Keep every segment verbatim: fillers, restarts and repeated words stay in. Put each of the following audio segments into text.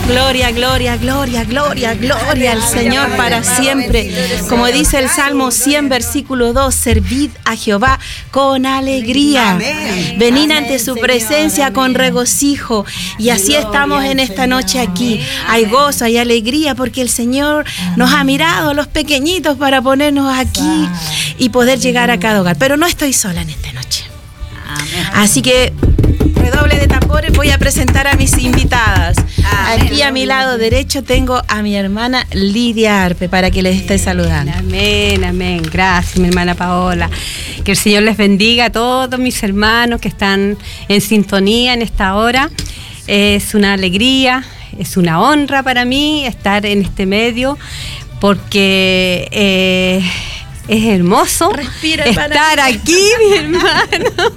Gloria, gloria, gloria, gloria, gloria al Señor para siempre. Como dice el Salmo cien, versículo dos, servid a Jehová con alegría. Venid ante su presencia con regocijo. Y así estamos en esta noche aquí. Hay gozo, hay alegría, porque el Señor nos ha mirado a los pequeñitos para ponernos aquí y poder llegar a cada hogar. Pero no estoy sola en esta noche. Así que redoble de tambores, voy a presentar a mis invitadas. Aquí a mi lado derecho tengo a mi hermana Lidia Arpe, para que les esté saludando. Amén, amén. Gracias, mi hermana Paola. Que el Señor les bendiga a todos mis hermanos que están en sintonía en esta hora. Es una alegría, es una honra para mí estar en este medio, porque eh, es hermoso Respira, estar aquí, mi hermano.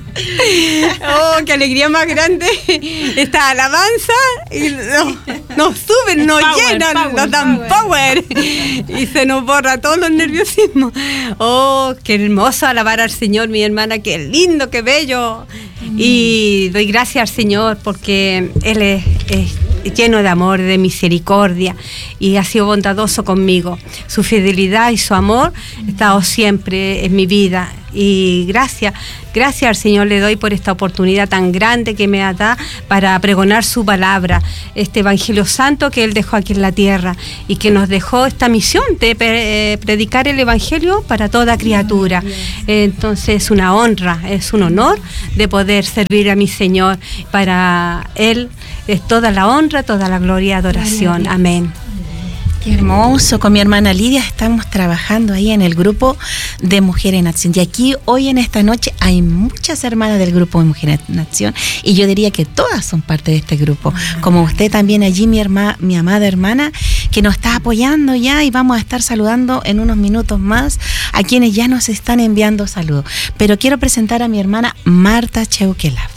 Oh, qué alegría más grande. Esta alabanza y nos, nos suben, nos power, llenan, power, nos dan power. power y se nos borra todos los nerviosismos. Oh, qué hermoso alabar al Señor, mi hermana, qué lindo, qué bello. Y doy gracias al Señor porque Él es, es lleno de amor, de misericordia, y ha sido bondadoso conmigo. Su fidelidad y su amor ha estado siempre en mi vida, y gracias, gracias al Señor le doy por esta oportunidad tan grande que me da para pregonar su palabra, este Evangelio Santo que Él dejó aquí en la tierra, y que nos dejó esta misión de eh, predicar el Evangelio para toda criatura. Entonces es una honra, es un honor de poder servir a mi Señor. Para Él es toda la honra, toda la gloria, adoración. Amén. Qué hermoso. Con mi hermana Lidia estamos trabajando ahí en el grupo de Mujeres en Acción. Y aquí hoy en esta noche hay muchas hermanas del grupo de Mujeres en Acción, y yo diría que todas son parte de este grupo. Como usted también allí, mi, herma, mi amada hermana, que nos está apoyando ya, y vamos a estar saludando en unos minutos más a quienes ya nos están enviando saludos. Pero quiero presentar a mi hermana Marta Cheuquelaf.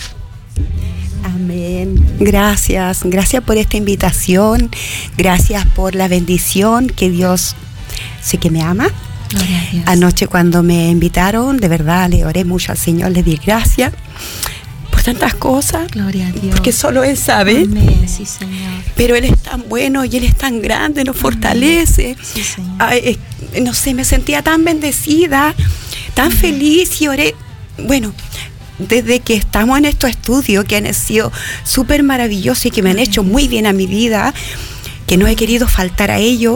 Amén. Gracias, gracias por esta invitación, gracias por la bendición que Dios sé que me ama. Anoche cuando me invitaron, de verdad le oré mucho al Señor, le di gracias por tantas cosas. Gloria a Dios. Porque solo Él sabe. Amén, sí, Señor. Pero Él es tan bueno y Él es tan grande, nos fortalece. Sí, Señor. Ay, eh, no sé, me sentía tan bendecida, tan Amén. Feliz, y oré. Bueno, desde que estamos en estos estudios que han sido súper maravillosos y que me han hecho muy bien a mi vida, que no he querido faltar a ello,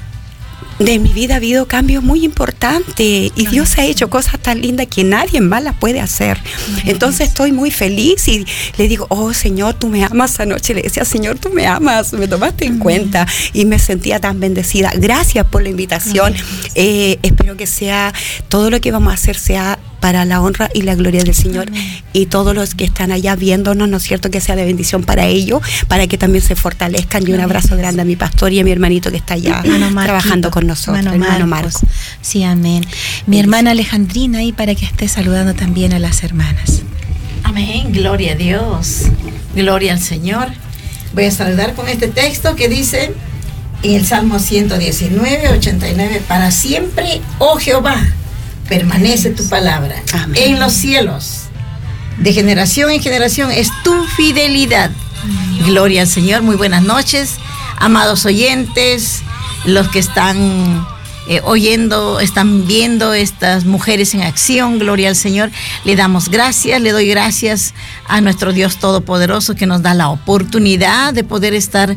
de mi vida ha habido cambios muy importantes, y Dios ha hecho cosas tan lindas que nadie más las puede hacer. Entonces estoy muy feliz y le digo, oh Señor, tú me amas. Anoche le decía, Señor, tú me amas, me tomaste en cuenta, y me sentía tan bendecida. Gracias por la invitación. Eh, espero que sea, todo lo que vamos a hacer sea para la honra y la gloria del Señor. Amén. Y todos los que están allá viéndonos, ¿no es cierto?, que sea de bendición para ellos, para que también se fortalezcan. Y un abrazo grande a mi pastor y a mi hermanito que está allá trabajando con nosotros, hermano, hermano Marcos. Marcos. Sí, amén. Mi hermana Alejandrina ahí, para que esté saludando también a las hermanas. Amén, gloria a Dios, gloria al Señor. Voy a saludar con este texto que dice en el Salmo ciento diecinueve, ochenta y nueve, para siempre, oh Jehová, permanece tu palabra. Amén. En los cielos, de generación en generación es tu fidelidad. Amén. Gloria al Señor. Muy buenas noches, amados oyentes, los que están eh, oyendo, están viendo estas Mujeres en Acción. Gloria al Señor. Le damos gracias, le doy gracias a nuestro Dios Todopoderoso, que nos da la oportunidad de poder estar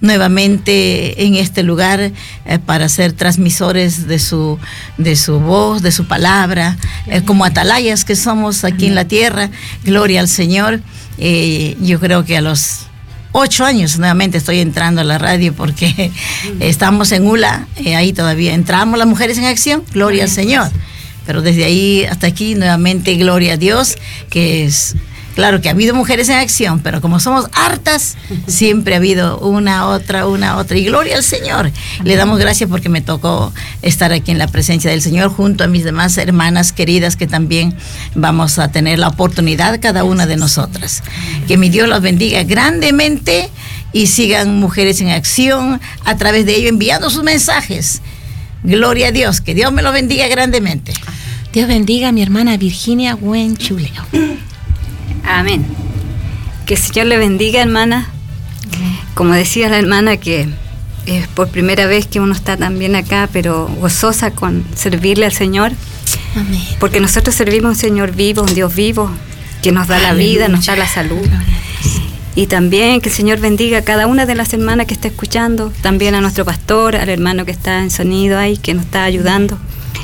nuevamente en este lugar eh, para ser transmisores de su, de su voz, de su palabra, eh, como atalayas que somos aquí en la tierra. Gloria al Señor. Eh, yo creo que a los ocho años nuevamente estoy entrando a la radio, porque estamos en U L A, eh, ahí todavía entramos las Mujeres en Acción, gloria al Señor. Pero desde ahí hasta aquí nuevamente gloria a Dios, que es... Claro que ha habido Mujeres en Acción, pero como somos hartas, siempre ha habido una, otra, una, otra. Y gloria al Señor. Le damos gracias porque me tocó estar aquí en la presencia del Señor junto a mis demás hermanas queridas, que también vamos a tener la oportunidad cada una de nosotras. Que mi Dios los bendiga grandemente y sigan Mujeres en Acción a través de ello, enviando sus mensajes. Gloria a Dios. Que Dios me los bendiga grandemente. Dios bendiga a mi hermana Virginia Huenchuleo. Amén. Que el Señor le bendiga, hermana. como decía la hermana, que es por primera vez que uno está también acá, pero gozosa con servirle al Señor. Amén. Porque nosotros servimos a un Señor vivo, un Dios vivo, que nos da la vida, nos da la salud. Y también que el Señor bendiga a cada una de las hermanas que está escuchando, también a nuestro pastor, al hermano que está en sonido ahí, que nos está ayudando.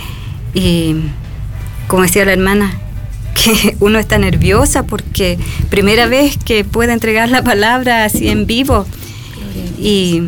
Y como decía la hermana, que uno está nerviosa porque primera vez que puede entregar la palabra así en vivo. Y,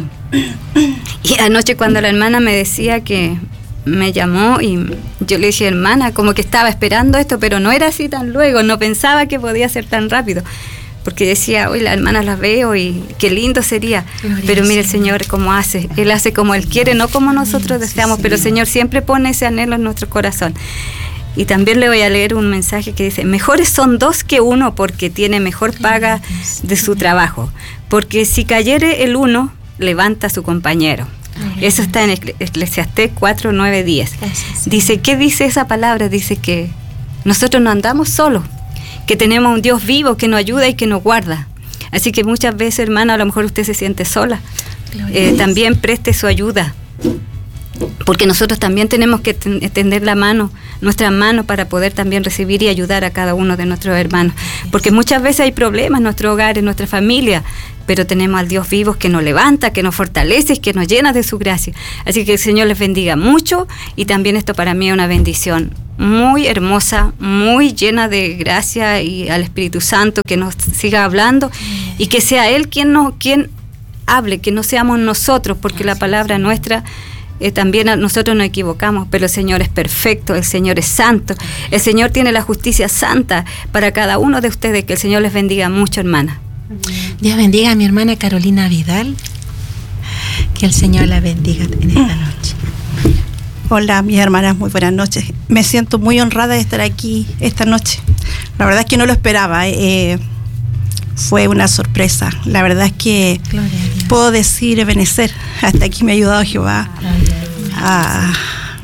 y anoche cuando la hermana me decía que me llamó y yo le dije, hermana, como que estaba esperando esto, pero no era así tan luego, no pensaba que podía ser tan rápido. Porque decía, hoy las hermanas las veo y qué lindo sería. Gloria pero mire el Señor cómo hace. Él hace como Él quiere, no como nosotros deseamos, pero el Señor siempre pone ese anhelo en nuestro corazón. Y también le voy a leer un mensaje que dice, mejores son dos que uno porque tiene mejor paga de su trabajo. Porque si cayere el uno, levanta a su compañero. Eso está en Eclesiastés cuatro, nueve, diez. Dice, ¿qué dice esa palabra? Dice que nosotros no andamos solos, que tenemos un Dios vivo que nos ayuda y que nos guarda. Así que muchas veces, hermana, a lo mejor usted se siente sola. Eh, también preste su ayuda, porque nosotros también tenemos que extender la mano, nuestra mano, para poder también recibir y ayudar a cada uno de nuestros hermanos. Porque muchas veces hay problemas en nuestro hogar, en nuestra familia, pero tenemos al Dios vivo que nos levanta, que nos fortalece y que nos llena de su gracia. Así que el Señor les bendiga mucho, y también esto para mí es una bendición muy hermosa, muy llena de gracia, y al Espíritu Santo que nos siga hablando y que sea Él quien, nos, quien hable, que no seamos nosotros, porque la palabra nuestra eh, también a nosotros nos equivocamos, pero el Señor es perfecto, el Señor es santo, el Señor tiene la justicia santa para cada uno de ustedes. Que el Señor les bendiga mucho, hermana. Dios bendiga a mi hermana Carolina Vidal. Que el Señor la bendiga en esta noche. Hola, mis hermanas, muy buenas noches. Me siento muy honrada de estar aquí esta noche. La verdad es que no lo esperaba. Eh, fue una sorpresa. La verdad es que puedo decir, Ebenezer, hasta aquí me ha ayudado Jehová. Ah,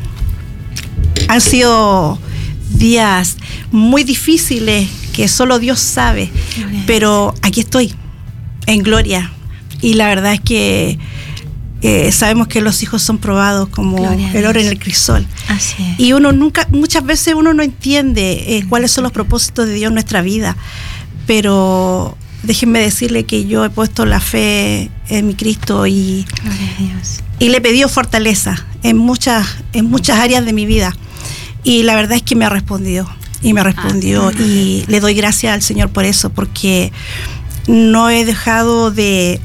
han sido días muy difíciles que solo Dios sabe, pero aquí estoy, en gloria. Y la verdad es que Eh, sabemos que los hijos son probados como el oro en el crisol. Así es. Y uno nunca, muchas veces uno no entiende eh, cuáles son los propósitos de Dios en nuestra vida, pero déjenme decirle que yo he puesto la fe en mi Cristo y, y le he pedido fortaleza en muchas, en muchas áreas de mi vida, y la verdad es que me ha respondido y me respondió ah, y le doy gracias al Señor por eso, porque no he dejado de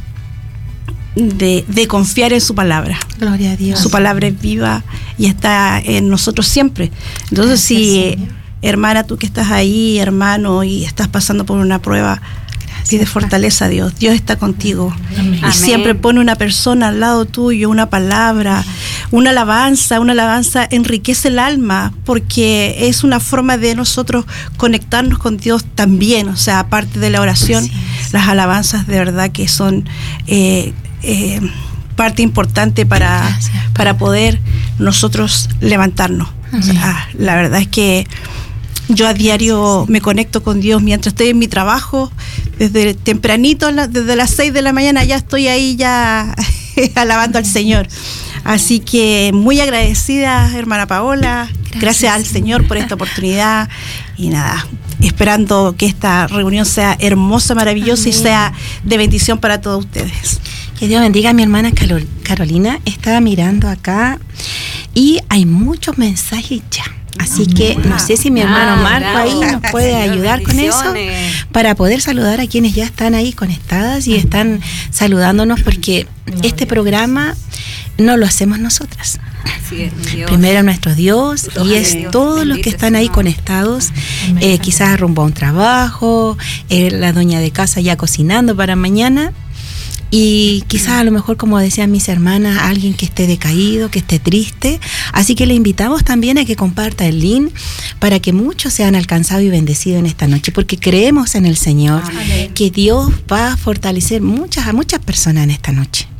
De, de confiar en su palabra. Gloria a Dios. Su palabra es viva y está en nosotros siempre. Entonces, gracias, si Señor. Hermana, tú que estás ahí, hermano, y estás pasando por una prueba, gracias, pide fortaleza a Dios. Dios está contigo. Amén. Y Amén. Siempre pone una persona al lado tuyo, una palabra, Amén. Una alabanza. Una alabanza enriquece el alma, porque es una forma de nosotros conectarnos con Dios también. O sea, aparte de la oración, las alabanzas de verdad que son eh, Eh, parte importante para, Gracias, para poder nosotros levantarnos. O sea, la verdad es que yo a diario me conecto con Dios mientras estoy en mi trabajo, desde tempranito, desde las seis de la mañana ya estoy ahí ya alabando al Señor. Así que muy agradecida, hermana Paola, gracias, gracias al Señor por esta oportunidad, y nada, esperando que esta reunión sea hermosa, maravillosa, Amén. Y sea de bendición para todos ustedes. Que Dios bendiga a mi hermana Carol, Carolina. Estaba mirando acá y hay muchos mensajes ya. Así que no sé si mi hermano Marco ahí nos puede ayudar con eso, para poder saludar a quienes ya están ahí conectadas y están saludándonos, porque este programa no lo hacemos nosotras. Sí, primero nuestro Dios, y es todos los que están ahí conectados, eh, quizás rumbo a un trabajo, eh, la doña de casa ya cocinando para mañana. Y quizás a lo mejor, como decían mis hermanas, alguien que esté decaído, que esté triste. Así que le invitamos también a que comparta el link para que muchos sean alcanzados y bendecidos en esta noche, porque creemos en el Señor, Amén. Que Dios va a fortalecer muchas, a muchas personas en esta noche.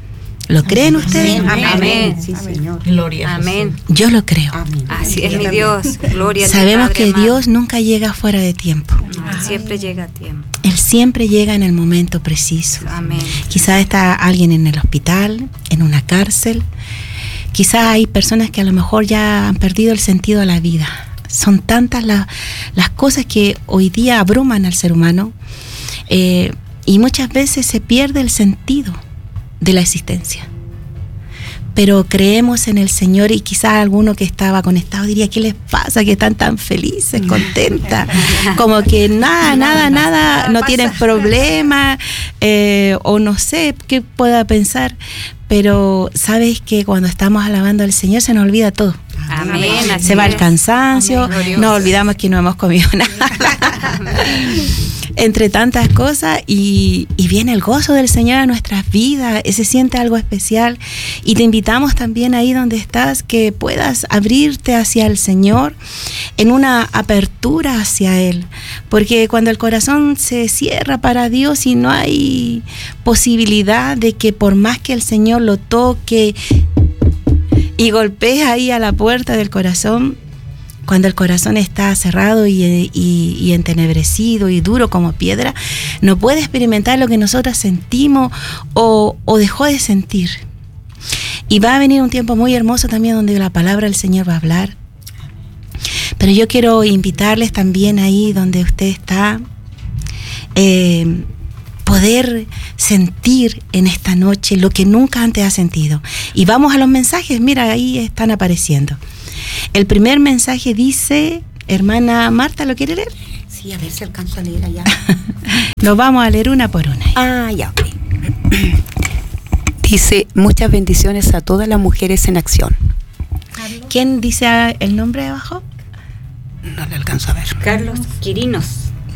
¿Lo creen ustedes? Amén. Amén. Sí, Señor. Gloria a Amén. Jesús. Yo lo creo. Amén. Así es mi Dios. Gloria a ti, Sabemos Padre que amado. Dios nunca llega fuera de tiempo. No, siempre llega a tiempo. Él siempre llega en el momento preciso. Amén. Quizás está alguien en el hospital, en una cárcel. Quizás hay personas que a lo mejor ya han perdido el sentido de la vida. Son tantas la, las cosas que hoy día abruman al ser humano, eh, y muchas veces se pierde el sentido de la existencia. Pero creemos en el Señor, y quizás alguno que estaba conectado diría: ¿qué les pasa? Que están tan felices, contentas, como que nada, nada, nada, no tienen problema, eh, o no sé qué pueda pensar. Pero sabes que cuando estamos alabando al Señor se nos olvida todo. Amén. así Se va el es. cansancio, Amén. nos olvidamos que no hemos comido nada. Entre tantas cosas, y, y viene el gozo del Señor a nuestras vidas, se siente algo especial, y te invitamos también ahí donde estás que puedas abrirte hacia el Señor en una apertura hacia Él, porque cuando el corazón se cierra para Dios y no hay posibilidad de que por más que el Señor lo toque y golpee ahí a la puerta del corazón, cuando el corazón está cerrado y, y, y entenebrecido y duro como piedra, no puede experimentar lo que nosotros sentimos o, o dejó de sentir. Y va a venir un tiempo muy hermoso también donde la palabra del Señor va a hablar. Pero yo quiero invitarles también ahí donde usted está, eh, poder sentir en esta noche lo que nunca antes ha sentido. Y vamos a los mensajes, mira, ahí están apareciendo. El primer mensaje dice, hermana Marta, ¿lo quiere leer? Sí, a ver si alcanzo a leer allá. Lo vamos a leer una por una. Ah, ya, ok. Dice: muchas bendiciones a todas las mujeres en acción. ¿Quién dice el nombre de abajo? No le alcanzo a ver. Carlos Quirinos.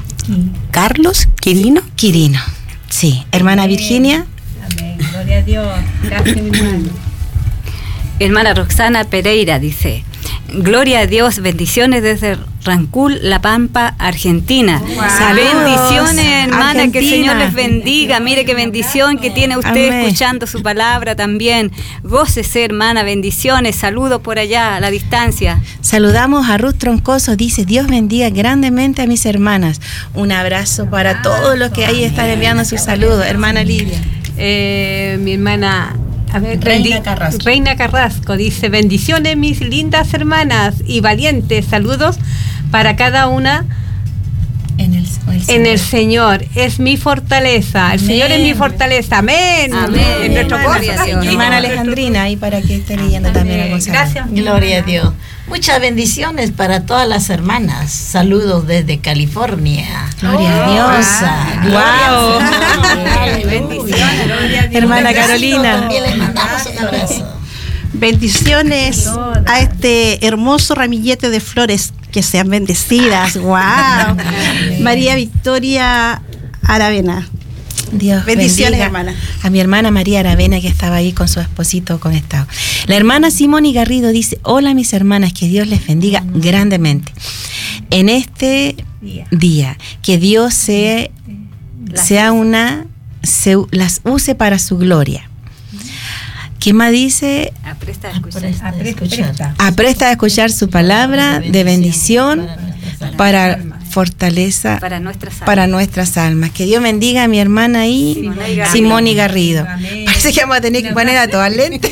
Carlos Quirino. Quirino. Sí. Hermana Virginia. Amén. Gloria a Dios. Gracias, mi hermano. Hermana Roxana Pereira dice: gloria a Dios, bendiciones desde Rancul, La Pampa, Argentina. Wow. Saludos, Bendiciones, hermana, Argentina. que el Señor les bendiga. Mire qué bendición que tiene usted. Amén. Escuchando su palabra también. Gócese, hermana, bendiciones, saludos por allá a la distancia. Saludamos a Ruth Troncoso, dice: Dios bendiga grandemente a mis hermanas. Un abrazo para todos los que ahí están enviando sus saludos. Hermana Lidia. Eh, mi hermana, a ver, Reina bendi- Carrasco. Reina Carrasco dice: bendiciones, mis lindas hermanas y valientes, saludos para cada una En el, el en el Señor. Es mi fortaleza, el Amén. Señor es mi fortaleza. Amén. Amén. En nuestro Gloria gozo. a Dios. Hermana Alejandrina, ahí para que esté leyendo también algo. Gracias. Gloria a Dios. Muchas bendiciones para todas las hermanas. Saludos desde California. Gloria a Dios. Rosa, gloria Wow. al Señor. Bendiciones. Hermana México Carolina. También les mandamos un abrazo. Bendiciones a este hermoso ramillete de flores, que sean bendecidas. ¡Wow! María Victoria Aravena. Dios Bendiciones, bendiga hermana. a mi hermana María Aravena, que estaba ahí con su esposito conectado. La hermana Simoni Garrido dice: hola mis hermanas, que Dios les bendiga grandemente en este día, que Dios se, sea una se, las use para su gloria. ¿Qué más dice? Apresta a escuchar. Apresta a escuchar. Apresta a escuchar su palabra de bendición para fortaleza Para nuestras almas. para nuestras almas. Que Dios bendiga a mi hermana ahí, Simone Garrido. Simone Garrido. Amén. Parece que vamos a tener que poner a todas lentes.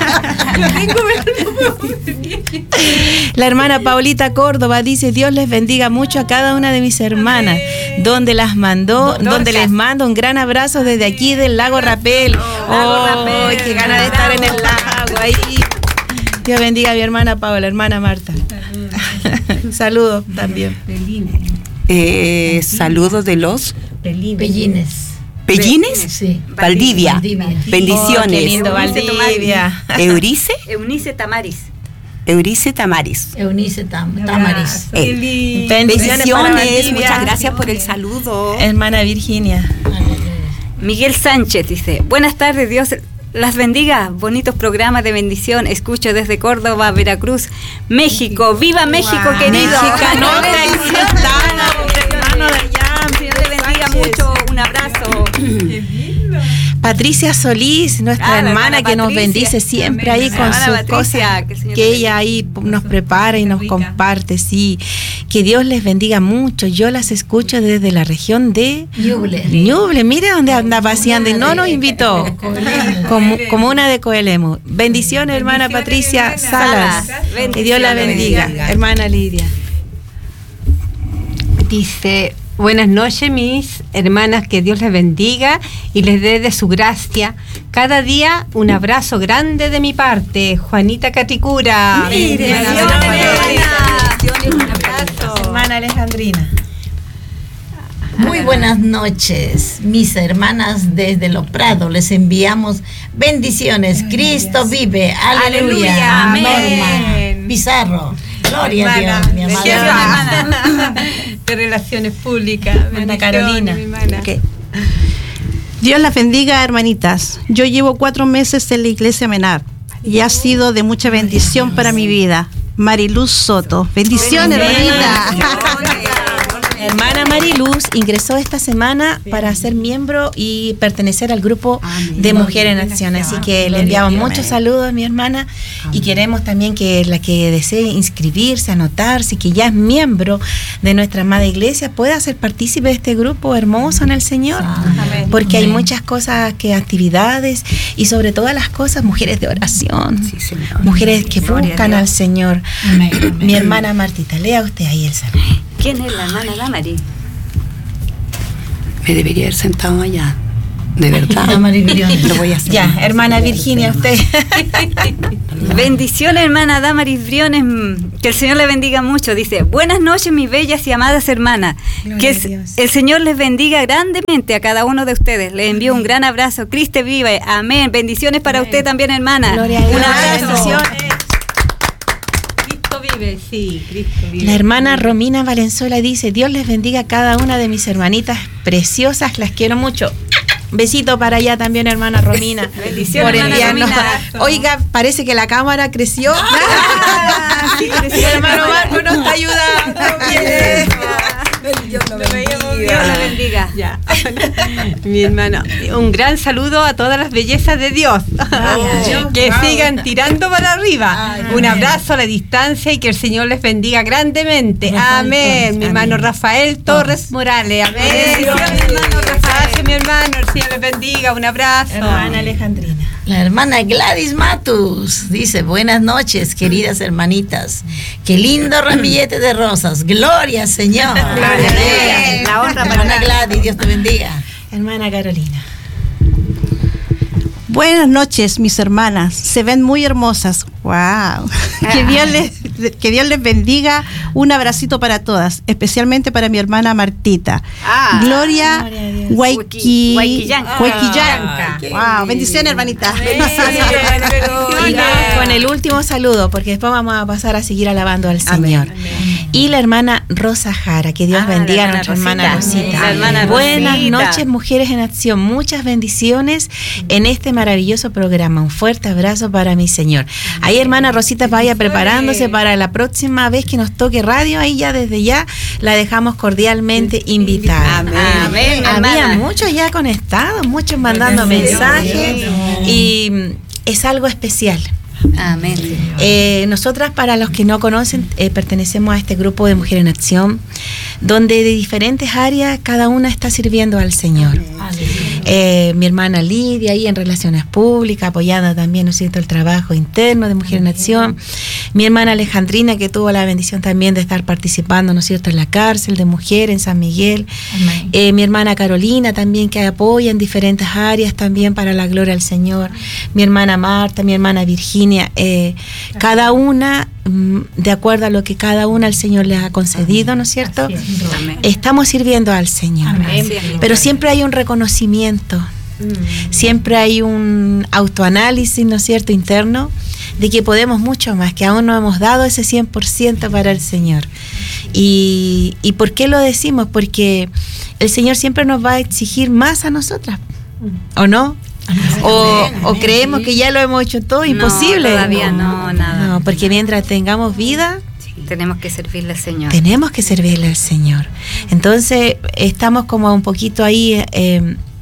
La hermana Paulita Córdoba dice: Dios les bendiga mucho a cada una de mis hermanas, donde las mandó, donde les mando un gran abrazo desde aquí del lago Rapel. Lago Oh, Rapel. qué ganas de estar en el lago ahí. Dios bendiga a mi hermana Paola, hermana Marta. Saludos también. Eh, saludos de los Pellines. Pellines. Sí. Valdivia. Valdivia. Bendiciones. Oh, qué lindo, Valdivia. Eurice. Eunice Tamaris. Eurice Tamaris. Eunice Tam- Tamaris. Eh, Bendiciones para Bendiciones. Valdivia. Muchas gracias por el saludo. Hermana Virginia. Miguel Sánchez dice: buenas tardes, Dios las bendiga, bonitos programas de bendición, escucho desde Córdoba, Veracruz, México. ¡Viva México, Wow. querido! Mexicanota, Bendiciones. hermano de allá. Dios le bendiga mucho, un abrazo. Patricia Solís, nuestra Ah, la hermana, hermana que nos Patricia. bendice siempre Amén. ahí La con hermana sus Patricia, cosas que el Señor que la ella ahí bendiga. nos prepara y nos Rica. comparte, sí. Que Dios les bendiga mucho. Yo las escucho desde la región de Ñuble. Ñuble. Mire dónde anda paseando y no nos invitó. Como, como una de Coelemu. Bendiciones, hermana Patricia Salas. Salas. Que Dios la bendiga. Bendiciones. Hermana Lidia. Dice, buenas noches mis hermanas, que Dios les bendiga y les dé de su gracia. Cada día un abrazo grande de mi parte, Juanita Caticura. Mire, Bendiciones, bendiciones. un abrazo. Hermana Alejandrina. Muy buenas noches, mis hermanas desde Los Prados. Les enviamos bendiciones. Cristo vive. Aleluya. Aleluya. Norma Amén. Pizarro. Gloria Hermana, a Dios, mi amada bendiciones, hermana. hermana. De Relaciones Públicas. Ana Bendiciones, Carolina. mi hermana. Ok. Dios las bendiga, hermanitas. Yo llevo cuatro meses en la iglesia Menab y ha sido de mucha bendición para mi vida. Mariluz Soto. Bendiciones, hermanita. Hermana Mariluz ingresó esta semana para ser miembro y pertenecer al grupo de Mujeres en Acción. Así que le enviamos muchos saludos a mi hermana y queremos también que la que desee inscribirse, anotarse y que ya es miembro de nuestra amada iglesia pueda ser partícipe de este grupo hermoso en el Señor. Porque hay muchas cosas, que actividades y sobre todas las cosas, mujeres de oración, mujeres que buscan al Señor. Mi hermana Martita, lea usted ahí el saludo. ¿Quién es la hermana Damari? Me debería haber sentado allá. De verdad. Damari Briones. Lo voy a hacer. Ya, hermana Virginia, usted. Bendiciones, hermana Damaris Briones. mm, Que el Señor le bendiga mucho. Dice, buenas noches, mis bellas y amadas hermanas. Gloria Que a es- Dios. el Señor les bendiga grandemente a cada uno de ustedes. Les envío un gran abrazo. Cristo vive. Amén. Bendiciones para usted también, hermana. Gloria a Dios. Un abrazo. Bendiciones. Cristo vive, sí, Cristo vive. La hermana Romina Valenzuela dice, Dios les bendiga a cada una de mis hermanitas preciosas, las quiero mucho. Besito para allá también, hermana Romina. Bendiciones, por hermana enviarnos. Romina. Oiga, parece que la cámara creció. Sí, creció, El hermano Marco nos está ayudando. Bien. Dios la bendiga. Ya. Mi hermano, un gran saludo a todas las bellezas de Dios. Que sigan tirando para arriba. Un abrazo a la distancia y que el Señor les bendiga grandemente. Amén. Mi hermano Rafael Torres Morales. Amén. Bendiciones, hermano Rafael. Gracias, mi hermano. El Señor les bendiga. Un abrazo. Hermana Alejandrina. La hermana Gladys Matus dice, buenas noches, queridas hermanitas. Qué lindo ramillete de rosas. Gloria, Señor. Gloria a Dios. La honra para hermana Gladys, Dios te bendiga. Hermana Carolina. Buenas noches, mis hermanas. Se ven muy hermosas. Wow. Que Dios les, que Dios les bendiga. Un abracito para todas, especialmente para mi hermana Martita. Ah. Gloria Gloria a Dios. Huayqui- Huayquillanca. Huayquillanca. Wow. Bendiciones, hermanita. Y vamos con el último saludo, porque después vamos a pasar a seguir alabando al Señor. Y la hermana Rosa Jara, que Dios Ah, bendiga a la nuestra hermana hermana Rosita. Rosita. La hermana Buenas Rosita. noches, Mujeres en Acción. Muchas bendiciones en este maravilloso programa. Un fuerte abrazo para mi Señor. Ahí, hermana Rosita, vaya preparándose para la próxima vez que nos toque radio. Ahí ya desde ya la dejamos cordialmente invitada. Amén. Amén, Había hermana. muchos ya conectados, muchos mandando mensajes y mm, es algo especial. Amén. Eh, nosotras, para los que no conocen, eh, pertenecemos a este grupo de Mujeres en Acción, donde de diferentes áreas cada una está sirviendo al Señor. Eh, mi hermana Lidia ahí en Relaciones Públicas, apoyando también, ¿no es cierto?, el trabajo interno de Mujeres en Acción. Mi hermana Alejandrina, que tuvo la bendición también de estar participando, ¿no es cierto?, en la cárcel de mujeres en San Miguel. Eh, mi hermana Carolina también, que apoya en diferentes áreas también para la gloria al Señor. Mi hermana Marta, mi hermana Virginia, eh, cada una mm, de acuerdo a lo que cada una el Señor les ha concedido, ¿no es cierto? Amén. Estamos sirviendo al Señor. Amén. Pero siempre hay un reconocimiento, siempre hay un autoanálisis, ¿no es cierto?, interno, de que podemos mucho más, que aún no hemos dado ese cien por ciento para el Señor. Y, ¿Y por qué lo decimos? Porque el Señor siempre nos va a exigir más a nosotras, ¿o no? O, o creemos que ya lo hemos hecho todo, imposible. No, todavía no, nada. No, porque mientras tengamos vida, Tenemos que servirle al Señor. tenemos que servirle al Señor. Entonces, estamos como un poquito ahí eh,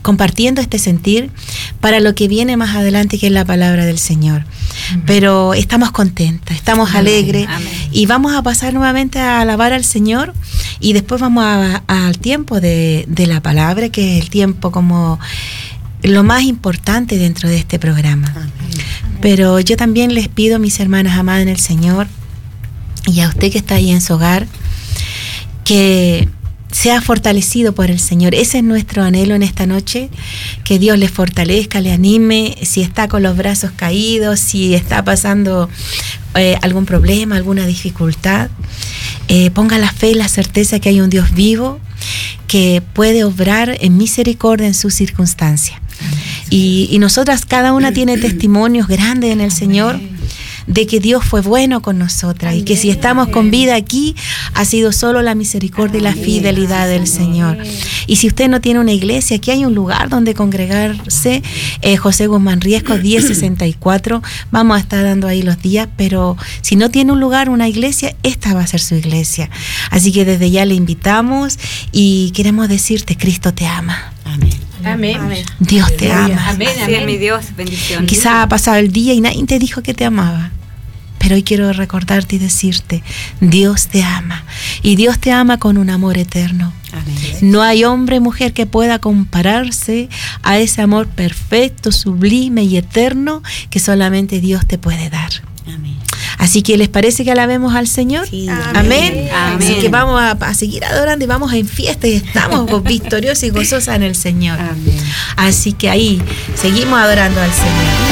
compartiendo este sentir para lo que viene más adelante, que es la palabra del Señor. Amén. Pero estamos contentas, estamos Amén. alegres Amén. Y vamos a pasar nuevamente a alabar al Señor, y después vamos a, a, al tiempo de, de la palabra, que es el tiempo como lo más importante dentro de este programa. Amén. Pero yo también les pido, mis hermanas amadas en el Señor, y a usted que está ahí en su hogar, que sea fortalecido por el Señor. Ese es nuestro anhelo en esta noche, que Dios le fortalezca, le anime, si está con los brazos caídos, si está pasando eh, algún problema, alguna dificultad, eh, ponga la fe y la certeza que hay un Dios vivo que puede obrar en misericordia en sus circunstancias. Y, y nosotras, cada una tiene testimonios grandes en el Señor de que Dios fue bueno con nosotras, y que si estamos con vida aquí, ha sido solo la misericordia y la fidelidad del Señor. Y si usted no tiene una iglesia, aquí hay un lugar donde congregarse, eh, José Guzmán Riesco diez sesenta y cuatro, vamos a estar dando ahí los días, pero si no tiene un lugar, una iglesia, esta va a ser su iglesia. Así que desde ya le invitamos y queremos decirte, Cristo te ama. Amén. Amén. Dios te ama. Amén, amén. Mi Dios, bendición. Quizá ha pasado el día y nadie te dijo que te amaba, pero hoy quiero recordarte y decirte, Dios te ama, y Dios te ama con un amor eterno. Amén. No hay hombre o mujer que pueda compararse a ese amor perfecto, sublime y eterno que solamente Dios te puede dar. Amén. Así que, ¿les parece que alabemos al Señor? Sí. Amén. Amén. Amén. Así que vamos a, a seguir adorando, y vamos en fiesta, y estamos victoriosos y gozosas en el Señor. Amén. Así que ahí seguimos adorando al Señor.